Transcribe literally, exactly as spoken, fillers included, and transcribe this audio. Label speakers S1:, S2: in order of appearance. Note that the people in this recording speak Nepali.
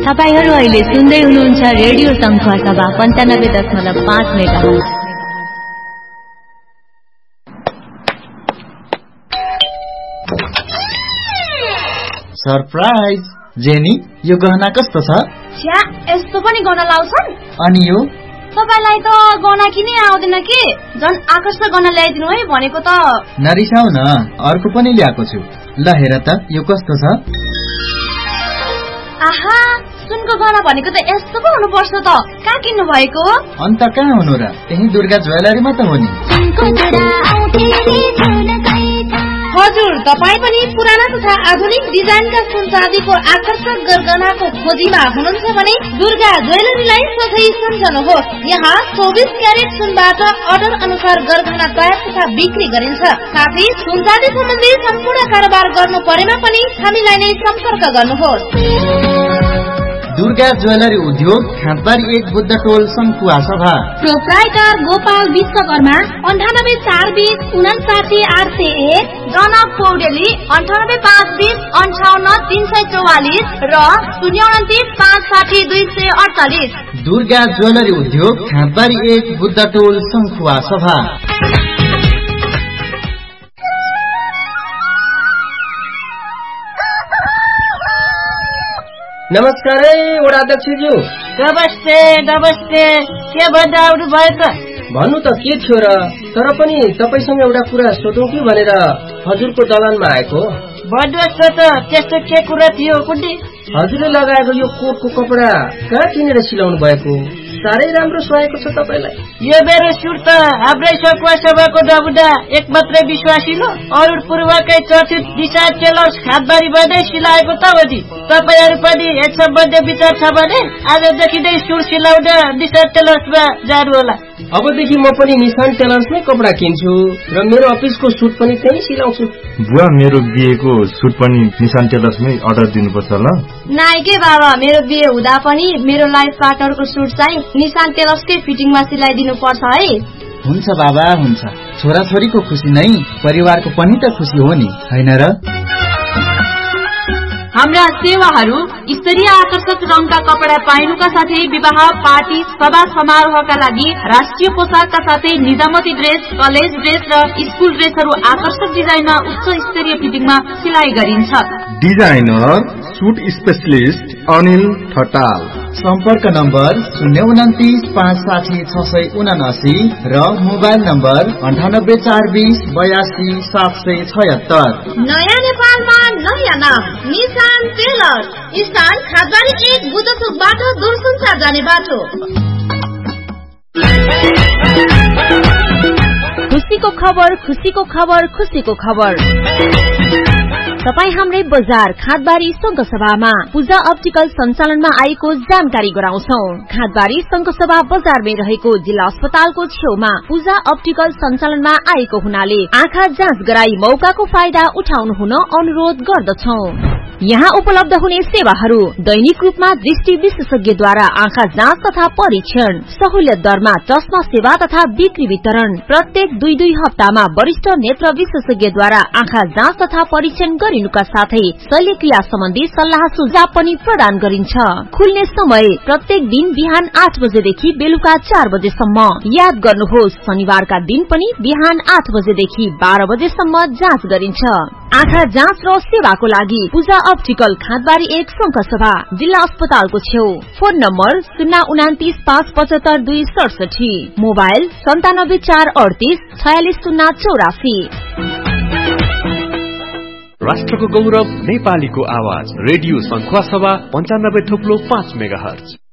S1: तपाईहरु अहिले सुन्दै हुनुहुन्छ रेडियो संख्या सभा पन्चानब्बे दशमलव पाँच मेगाहर्ज।
S2: सरप्राइज जेनी, यो गहना कस्तो छ?
S3: छ्या, यस्तो पनि गहना लाउँछन्?
S2: अनि यो
S3: तपाईलाई त गहना किनै आउँदैन के? झन् आकर्षक गहना ल्याइदिनु है भनेको त।
S2: नरिसाउ न, अर्को पनि ल्याएको छु। ल हेर त, यो कस्तो छ?
S3: आहा, सुनको गहना भनेको त यस्तो पो हुनुपर्छ त। कहाँ किन्नु भएको?
S2: अन्त कहाँ हुनु र, त्यही दुर्गा ज्वेलरीमा त हो नि।
S3: हजुर, तपाईँ पनि पुराना तथा आधुनिक डिजाइनका सुन चाँदीको आकर्षक गरगहनाको खोजीमा हुनुहुन्छ भने दुर्गा ज्वेलरीलाई सोझै सम्झनुहोस्। यहाँ चौबिस क्यारेट सुनबाट अर्डर अनुसार गरगहना तयार तथा बिक्री गरिन्छ। साथै सुन चाँदी सम्बन्धी सम्पूर्ण कारोबार गर्नु परेमा पनि हामीलाई नै सम्पर्क गर्नुहोस्।
S2: दुर्गा ज्वेलरी उद्योग, खाँदबारी एक बुद्ध टोल, संखुवा सभा।
S3: प्रोप्राइटर गोपाल विश्वकर्मा, अन्ठानब्बे चार बीस उनासाठी आठ सय एक। जनक पौडेली, अन्ठानब्बे पाँच बीस अन्ठाउन्न तीन सय चौवालिस र शून्य उन्तिस पाँच साठी दुई सय अडचालिस।
S2: दुर्गा ज्वेलरी उद्योग, खाँदबारी एक बुद्ध टोल, संखुवा सभा।
S4: नमस्कार है वडाध्यक्षज्यू।
S5: नमस्ते नमस्ते, के भन्दा आउनु भयो त?
S4: भन्नु त के थियो र, तर पनि तपाईसँग एउटा कुरा सोधौँ कि भनेर हजुरको दलानमा आएको।
S5: भन्नुहोस् त, त्यस्तो के कुरा थियो कुन्डी?
S4: हजुरले लगाएको यो कोटको कपडा कहाँ किनेर सिलाउनु भएको? साह्रै राम्रो सुहाएको छ तपाईलाई।
S5: यो मेरो सुट त हाम्रै सकुवा सभाको नमुना एक मात्रै विश्वासिलो अरुण पूर्वकै चर्चित दिशा टेलर्स खाँदबारीमा नै सिलाएको त हो नि। तपाईहरु पनि यस सम्बन्धी विचार छ भने आजदेखि नै सुट सिलाउन निशान टेलर्समा जानु होला।
S4: अबदेखि म पनि निशान टेलर्समै कपडा किन्छु र मेरो अफिसको सुट पनि त्यही सिलाउँछु।
S6: बुवा, मेरो बिहेको सुट पनि निशान टेलर्समै अर्डर दिनुपर्छ ल?
S3: नाइ के बाबा, मेरो बिहे हुँदा पनि मेरो लाइफ पार्टनरको सुट चाहिँ निशान टेलर्सकै फिटिङमा सिलाइदिनु पर्छ है।
S2: हुन्छ बाबा, हुन्छ। छोराछोरीको खुसी नै परिवारको पनि त खुसी हो नि, हैन र?
S7: हाम्रा सेवाहरू स्तरीय आकर्षक रङका कपडा पाइनुका साथै विवाह, पार्टी, सभा समारोहका लागि राष्ट्रिय पोसाकका साथै निजामती ड्रेस, कलेज ड्रेस र स्कुल ड्रेसहरू आकर्षक डिजाइनमा उच्च स्तरीय फिटिङमा सिलाइ गरिन्छ।
S6: Designer suit specialist Anil Thatal.
S2: सम्पर्क नम्बर शून्य उन्तिस पाँच साठी छ सय उनासी र मोबाइल नम्बर अन्ठानब्बे चार बीस बयासी सात सय छयत्तर।
S3: नयाँ नेपालमा नयाँ नाम निशान टेलर्स, स्थान खाँदबारी एक बुद्ध चोकबाट दूरसञ्चार जाने बाटो।
S1: खुसीको खबर, खुसीको खबर, खुसीको खबर। तपाई हाम्रै बजार खाँदबारी संघसभामा पूजा अप्टिकल सञ्चालनमा आएको जानकारी गराउँछौ। खाँदबारी संघसभा बजारमै रहेको जिल्ला अस्पतालको छेउमा पूजा अप्टिकल सञ्चालनमा आएको हुनाले आँखा जाँच गराई मौकाको फाइदा उठाउनु हुन अनुरोध गर्दछौ। यहाँ उपलब्ध हुने सेवाहरू दैनिक रूपमा दृष्टि विशेषज्ञद्वारा आँखा जाँच तथा परीक्षण, सहुलियत दरमा चस्मा सेवा तथा बिक्री वितरण, प्रत्येक दुई दुई हप्तामा वरिष्ठ नेत्र विशेषज्ञद्वारा आँखा जाँच तथा परीक्षण गरिनुका साथै शल्यक्रिया सम्बन्धी सल्लाह सुझाव पनि प्रदान गरिन्छ। खुल्ने समय प्रत्येक दिन बिहान आठ बजेदेखि बेलुका चार बजेसम्म। याद गर्नुहोस्, शनिबारका दिन पनि बिहान आठ बजेदेखि बाह्र बजेसम्म जाँच गरिन्छ। आँखा जाँच र सेवाको लागि पूजा अप्टिकल खाँदबारी एक संघसभा जिल्ला अस्पतालको छेउ। फोन नम्बर शून्य उन्तिस पाँच पचहत्तर दुई सडसठी। मोबाइल सन्तानब्बे चार अडतिस छयालिस शून्य चौरासी।
S8: राष्ट्रको गौरव नेपालीको आवाज रेडियो संखुवा सभा पन्चानब्बे थुप्लो पाँच मेगाहर्ज।